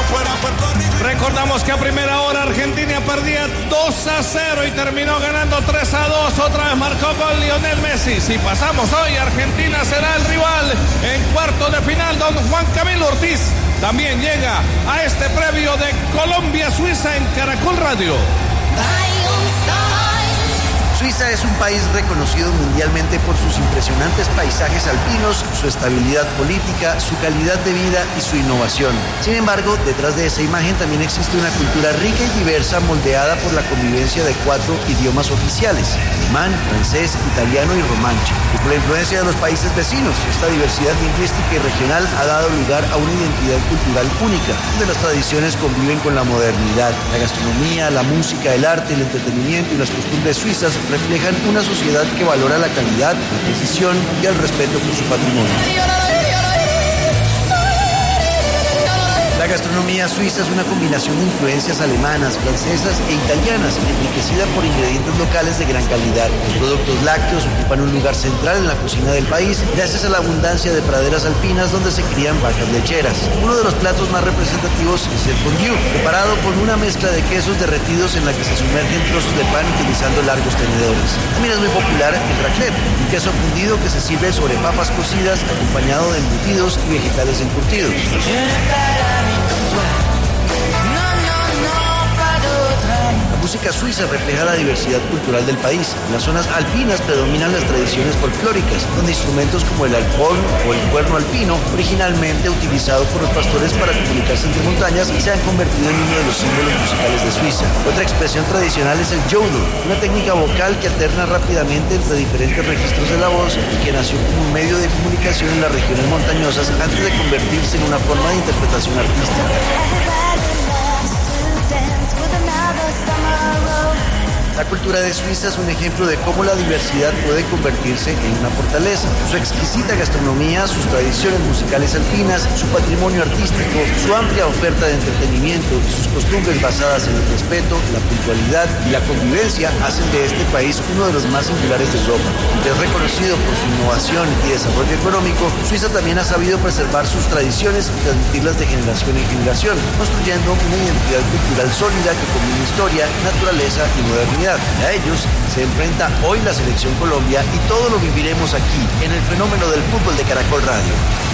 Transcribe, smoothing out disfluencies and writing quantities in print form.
Recordamos que a primera hora Argentina perdía 2-0 y terminó ganando 3-2. Otra vez marcó con Lionel Messi. Si pasamos hoy, Argentina será el rival en cuartos de final. Don Juan Camilo Ortiz también llega a este previo de Colombia-Suiza en Caracol Radio. Suiza es un país reconocido mundialmente por sus impresionantes paisajes alpinos, su estabilidad política, su calidad de vida y su innovación. Sin embargo, detrás de esa imagen también existe una cultura rica y diversa moldeada por la convivencia de 4 idiomas oficiales: alemán, francés, italiano y romanche. Y por la influencia de los países vecinos, esta diversidad lingüística y regional ha dado lugar a una identidad cultural única, donde las tradiciones conviven con la modernidad. La gastronomía, la música, el arte, el entretenimiento y las costumbres suizas reflejan una sociedad que valora la calidad, la precisión y el respeto por su patrimonio. La gastronomía suiza es una combinación de influencias alemanas, francesas e italianas, enriquecida por ingredientes locales de gran calidad. Los productos lácteos ocupan un lugar central en la cocina del país, gracias a la abundancia de praderas alpinas donde se crían vacas lecheras. Uno de los platos más representativos es el fondue, preparado con una mezcla de quesos derretidos en la que se sumergen trozos de pan utilizando largos tenedores. También es muy popular el raclette, un queso fundido que se sirve sobre papas cocidas acompañado de embutidos y vegetales encurtidos. La música suiza refleja la diversidad cultural del país. En las zonas alpinas predominan las tradiciones folclóricas, donde instrumentos como el alcorn o el cuerno alpino, originalmente utilizado por los pastores para comunicarse entre montañas, se han convertido en uno de los símbolos musicales de Suiza. Otra expresión tradicional es el yodel, una técnica vocal que alterna rápidamente entre diferentes registros de la voz y que nació como un medio de comunicación en las regiones montañosas antes de convertirse en una forma de interpretación artística. La cultura de Suiza es un ejemplo de cómo la diversidad puede convertirse en una fortaleza. Su exquisita gastronomía, sus tradiciones musicales alpinas, su patrimonio artístico, su amplia oferta de entretenimiento y sus costumbres basadas en el respeto, la puntualidad y la convivencia hacen de este país uno de los más singulares de Europa. Aunque es reconocido por su innovación y desarrollo económico, Suiza también ha sabido preservar sus tradiciones y transmitirlas de generación en generación, construyendo una identidad cultural sólida que combina historia, naturaleza y modernidad. A ellos se enfrenta hoy la Selección Colombia y todo lo viviremos aquí, en el fenómeno del fútbol de Caracol Radio.